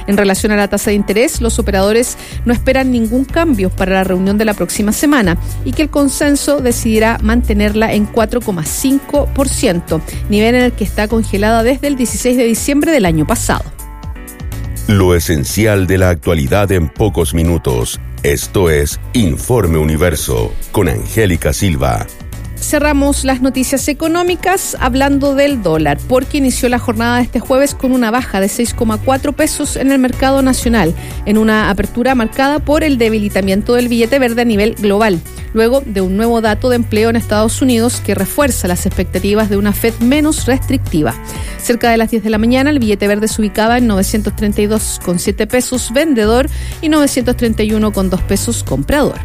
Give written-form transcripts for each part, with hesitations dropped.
En relación a la tasa de interés, los operadores no esperan ningún cambio para la reunión de la próxima semana y que el consenso decidirá mantenerla en 4,5%, nivel en el que está congelada desde el 16 de diciembre del año pasado. Lo esencial de la actualidad en pocos minutos. Esto es Informe Universo con Angélica Silva. Cerramos las noticias económicas hablando del dólar, porque inició la jornada de este jueves con una baja de 6,4 pesos en el mercado nacional, en una apertura marcada por el debilitamiento del billete verde a nivel global, luego de un nuevo dato de empleo en Estados Unidos que refuerza las expectativas de una Fed menos restrictiva. Cerca de las 10 de la mañana, el billete verde se ubicaba en 932,7 pesos vendedor y 931,2 pesos comprador.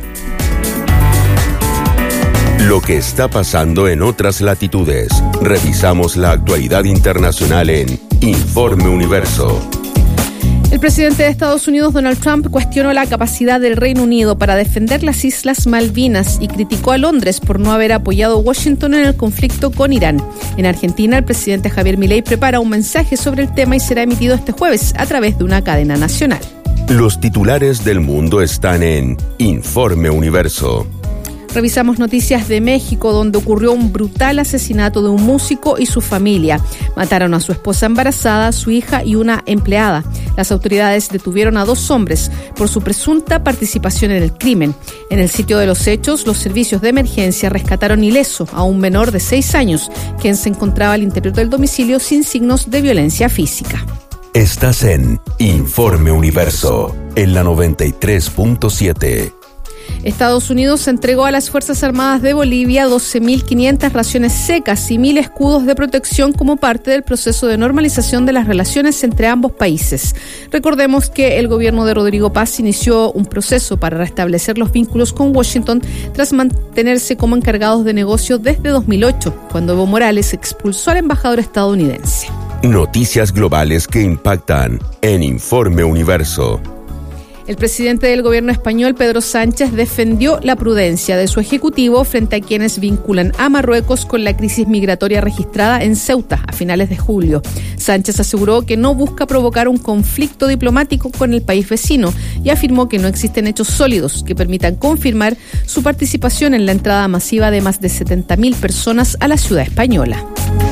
Lo que está pasando en otras latitudes. Revisamos la actualidad internacional en Informe Universo. El presidente de Estados Unidos, Donald Trump, cuestionó la capacidad del Reino Unido para defender las Islas Malvinas y criticó a Londres por no haber apoyado a Washington en el conflicto con Irán. En Argentina, el presidente Javier Milei prepara un mensaje sobre el tema y será emitido este jueves a través de una cadena nacional. Los titulares del mundo están en Informe Universo. Revisamos noticias de México, donde ocurrió un brutal asesinato de un músico y su familia. Mataron a su esposa embarazada, su hija y una empleada. Las autoridades detuvieron a 2 hombres por su presunta participación en el crimen. En el sitio de los hechos, los servicios de emergencia rescataron ileso a un menor de 6 años, quien se encontraba al interior del domicilio sin signos de violencia física. Estás en Informe Universo, en la 93.7. Estados Unidos entregó a las Fuerzas Armadas de Bolivia 12.500 raciones secas y 1.000 escudos de protección como parte del proceso de normalización de las relaciones entre ambos países. Recordemos que el gobierno de Rodrigo Paz inició un proceso para restablecer los vínculos con Washington tras mantenerse como encargados de negocios desde 2008, cuando Evo Morales expulsó al embajador estadounidense. Noticias globales que impactan en Informe Universo. El presidente del gobierno español, Pedro Sánchez, defendió la prudencia de su ejecutivo frente a quienes vinculan a Marruecos con la crisis migratoria registrada en Ceuta a finales de julio. Sánchez aseguró que no busca provocar un conflicto diplomático con el país vecino y afirmó que no existen hechos sólidos que permitan confirmar su participación en la entrada masiva de más de 70.000 personas a la ciudad española.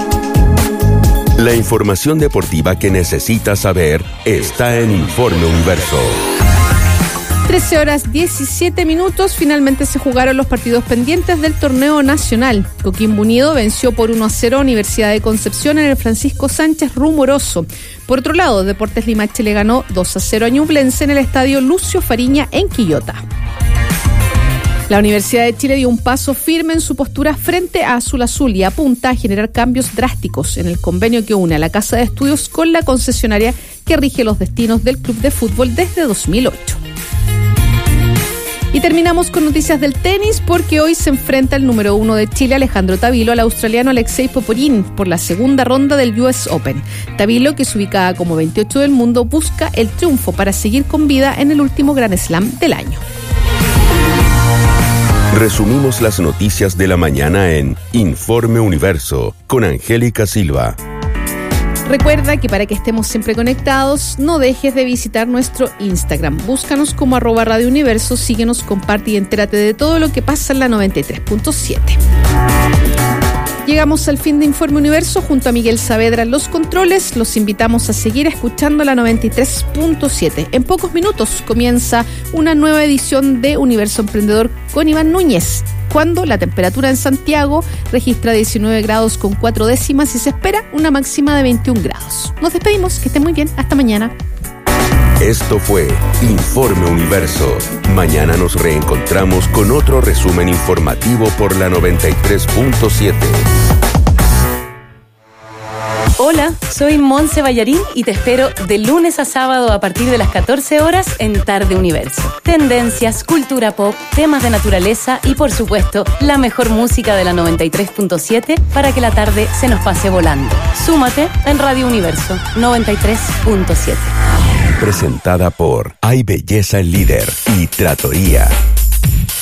La información deportiva que necesitas saber está en Informe Universo. 13:17. Finalmente se jugaron los partidos pendientes del torneo nacional. Coquimbo Unido venció por 1-0 a Universidad de Concepción en el Francisco Sánchez Rumoroso. Por otro lado, Deportes Limache le ganó 2-0 a Ñublense en el estadio Lucio Fariña en Quillota. La Universidad de Chile dio un paso firme en su postura frente a Azul Azul y apunta a generar cambios drásticos en el convenio que une a la Casa de Estudios con la concesionaria que rige los destinos del club de fútbol desde 2008. Y terminamos con noticias del tenis, porque hoy se enfrenta el número 1 de Chile, Alejandro Tavilo, al australiano Alexei Popyrin por la segunda ronda del US Open. Tavilo, que se ubicaba como 28 del mundo, busca el triunfo para seguir con vida en el último Grand Slam del año. Resumimos las noticias de la mañana en Informe Universo con Angélica Silva. Recuerda que para que estemos siempre conectados, no dejes de visitar nuestro Instagram. Búscanos como @Radio Universo, síguenos, comparte y entérate de todo lo que pasa en la 93.7. Llegamos al fin de Informe Universo junto a Miguel Saavedra en los controles. Los invitamos a seguir escuchando la 93.7. En pocos minutos comienza una nueva edición de Universo Emprendedor con Iván Núñez, cuando la temperatura en Santiago registra 19 grados con 4 décimas y se espera una máxima de 21 grados. Nos despedimos, que estén muy bien, hasta mañana. Esto fue Informe Universo. Mañana nos reencontramos con otro resumen informativo por la 93.7. Hola, soy Monse Ballarín y te espero de lunes a sábado a partir de las 14 horas en Tarde Universo. Tendencias, cultura pop, temas de naturaleza y, por supuesto, la mejor música de la 93.7 para que la tarde se nos pase volando. Súmate en Radio Universo 93.7. Presentada por Hay Belleza el Líder y Trattoria.